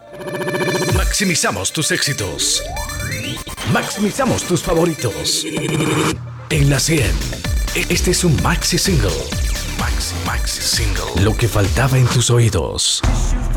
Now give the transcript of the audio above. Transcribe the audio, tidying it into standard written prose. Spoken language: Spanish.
Maximizamos tus éxitos. Maximizamos tus favoritos. En la 100. Este es un maxi single. Maxi single. Lo que faltaba en tus oídos.